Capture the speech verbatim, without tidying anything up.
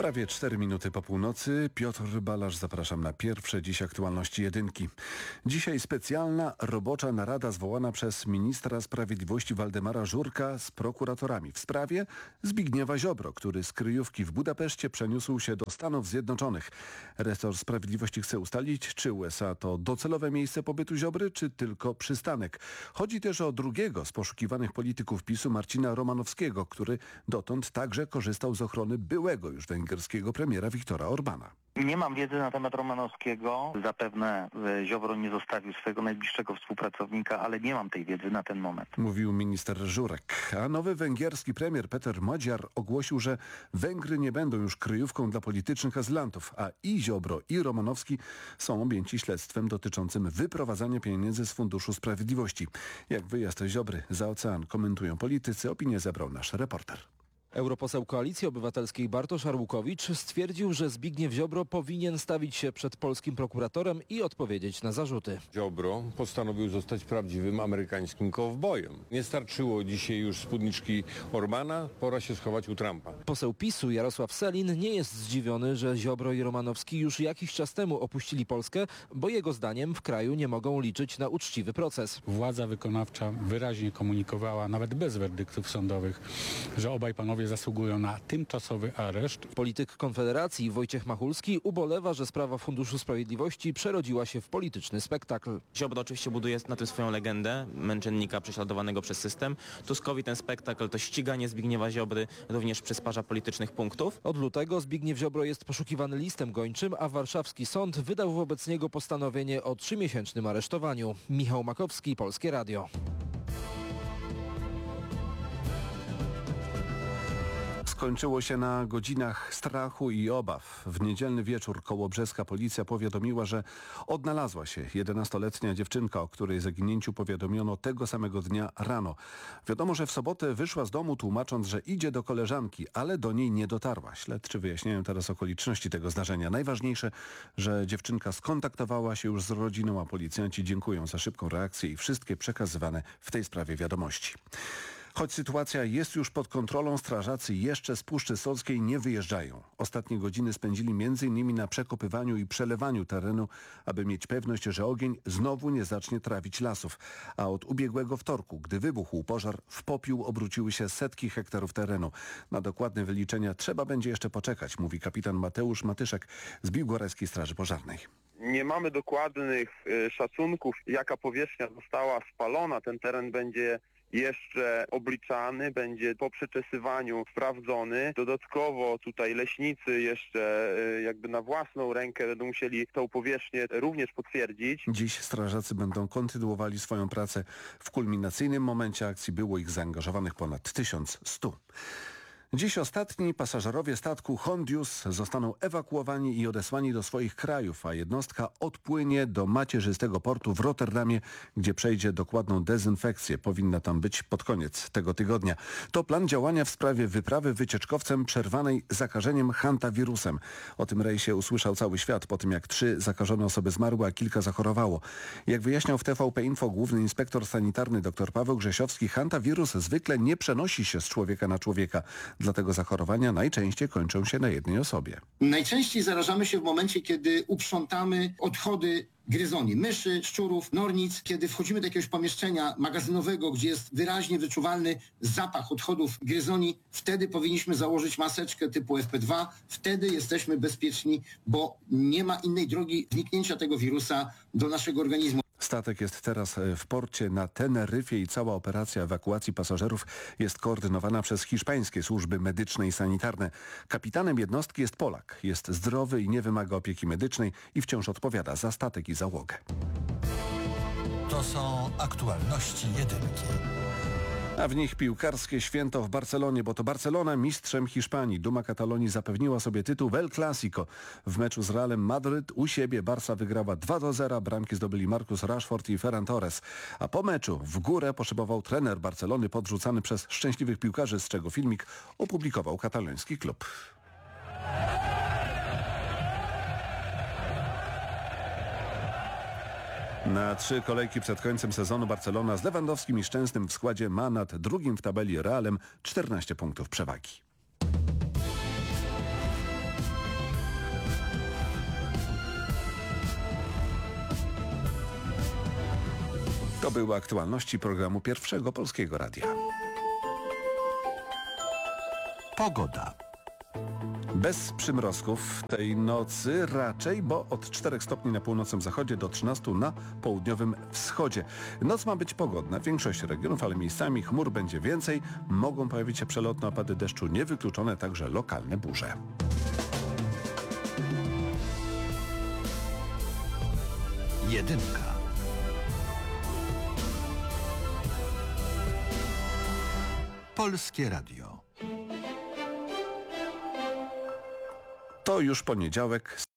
Prawie cztery minuty po północy. Piotr Balasz, zapraszam na pierwsze dziś aktualności jedynki. Dzisiaj specjalna robocza narada zwołana przez ministra sprawiedliwości Waldemara Żurka z prokuratorami w sprawie Zbigniewa Ziobro, który z kryjówki w Budapeszcie przeniósł się do Stanów Zjednoczonych. Resort Sprawiedliwości chce ustalić, czy U S A to docelowe miejsce pobytu Ziobry, czy tylko przystanek. Chodzi też o drugiego z poszukiwanych polityków PiSu, Marcina Romanowskiego, który dotąd także korzystał z ochrony byłego już węgierskiego premiera Viktora Orbána. Nie mam wiedzy na temat Romanowskiego. Zapewne Ziobro nie zostawił swojego najbliższego współpracownika, ale nie mam tej wiedzy na ten moment. Mówił minister Żurek. A nowy węgierski premier Peter Magyar ogłosił, że Węgry nie będą już kryjówką dla politycznych azylantów, a i Ziobro, i Romanowski są objęci śledztwem dotyczącym wyprowadzania pieniędzy z Funduszu Sprawiedliwości. Jak wyjazd Ziobry za ocean komentują politycy, opinię zebrał nasz reporter. Europoseł Koalicji Obywatelskiej Bartosz Arłukowicz stwierdził, że Zbigniew Ziobro powinien stawić się przed polskim prokuratorem i odpowiedzieć na zarzuty. Ziobro postanowił zostać prawdziwym amerykańskim kowbojem. Nie starczyło dzisiaj już spódniczki Orbana, pora się schować u Trumpa. Poseł PiSu Jarosław Sellin nie jest zdziwiony, że Ziobro i Romanowski już jakiś czas temu opuścili Polskę, bo jego zdaniem w kraju nie mogą liczyć na uczciwy proces. Władza wykonawcza wyraźnie komunikowała, nawet bez werdyktów sądowych, że obaj panowie zasługują na tymczasowy areszt. Polityk Konfederacji Wojciech Machulski ubolewa, że sprawa Funduszu Sprawiedliwości przerodziła się w polityczny spektakl. Ziobro oczywiście buduje na tym swoją legendę męczennika prześladowanego przez system. Tuskowi ten spektakl, to ściganie Zbigniewa Ziobry również przysparza politycznych punktów. Od lutego Zbigniew Ziobro jest poszukiwany listem gończym, a warszawski sąd wydał wobec niego postanowienie o trzymiesięcznym aresztowaniu. Michał Makowski, Polskie Radio. Skończyło się na godzinach strachu i obaw. W niedzielny wieczór koło Brzeska policja powiadomiła, że odnalazła się jedenastoletnia dziewczynka, o której zaginięciu powiadomiono tego samego dnia rano. Wiadomo, że w sobotę wyszła z domu tłumacząc, że idzie do koleżanki, ale do niej nie dotarła. Śledczy wyjaśniają teraz okoliczności tego zdarzenia. Najważniejsze, że dziewczynka skontaktowała się już z rodziną, a policjanci dziękują za szybką reakcję i wszystkie przekazywane w tej sprawie wiadomości. Choć sytuacja jest już pod kontrolą, strażacy jeszcze z Puszczy Solskiej nie wyjeżdżają. Ostatnie godziny spędzili między innymi na przekopywaniu i przelewaniu terenu, aby mieć pewność, że ogień znowu nie zacznie trawić lasów. A od ubiegłego wtorku, gdy wybuchł pożar, w popiół obróciły się setki hektarów terenu. Na dokładne wyliczenia trzeba będzie jeszcze poczekać, mówi kapitan Mateusz Matyszek z Biłgorajskiej Straży Pożarnej. Nie mamy dokładnych y, szacunków, jaka powierzchnia została spalona. Ten teren będzie jeszcze obliczany, będzie po przeczesywaniu sprawdzony. Dodatkowo tutaj leśnicy jeszcze jakby na własną rękę będą musieli tą powierzchnię również potwierdzić. Dziś strażacy będą kontynuowali swoją pracę. W kulminacyjnym momencie akcji było ich zaangażowanych ponad tysiąc sto. Dziś ostatni pasażerowie statku Hondius zostaną ewakuowani i odesłani do swoich krajów, a jednostka odpłynie do macierzystego portu w Rotterdamie, gdzie przejdzie dokładną dezynfekcję. Powinna tam być pod koniec tego tygodnia. To plan działania w sprawie wyprawy wycieczkowcem przerwanej zakażeniem hantawirusem. O tym rejsie usłyszał cały świat po tym, jak trzy zakażone osoby zmarły, a kilka zachorowało. Jak wyjaśniał w T V P Info główny inspektor sanitarny dr Paweł Grzesiowski, hantawirus zwykle nie przenosi się z człowieka na człowieka. Dlatego zachorowania najczęściej kończą się na jednej osobie. Najczęściej zarażamy się w momencie, kiedy uprzątamy odchody gryzoni, myszy, szczurów, nornic. Kiedy wchodzimy do jakiegoś pomieszczenia magazynowego, gdzie jest wyraźnie wyczuwalny zapach odchodów gryzoni, wtedy powinniśmy założyć maseczkę typu F P dwa. Wtedy jesteśmy bezpieczni, bo nie ma innej drogi wniknięcia tego wirusa do naszego organizmu. Statek jest teraz w porcie na Teneryfie i cała operacja ewakuacji pasażerów jest koordynowana przez hiszpańskie służby medyczne i sanitarne. Kapitanem jednostki jest Polak. Jest zdrowy i nie wymaga opieki medycznej i wciąż odpowiada za statek i załogę. To są aktualności jedynki. A w nich piłkarskie święto w Barcelonie, bo to Barcelona mistrzem Hiszpanii. Duma Katalonii zapewniła sobie tytuł w El Clásico. W meczu z Realem Madryt u siebie Barca wygrała dwa do zera. Bramki zdobyli Marcus Rashford i Ferran Torres. A po meczu w górę poszybował trener Barcelony podrzucany przez szczęśliwych piłkarzy, z czego filmik opublikował kataloński klub. Na trzy kolejki przed końcem sezonu Barcelona z Lewandowskim i Szczęsnym w składzie ma nad drugim w tabeli Realem czternaście punktów przewagi. To były aktualności programu Pierwszego Polskiego Radia. Pogoda. Bez przymrozków tej nocy raczej, bo od czterech stopni na północnym zachodzie do trzynastu na południowym wschodzie. Noc ma być pogodna w większości regionów, ale miejscami chmur będzie więcej. Mogą pojawić się przelotne opady deszczu, niewykluczone także lokalne burze. Jedynka. Polskie Radio. To już poniedziałek.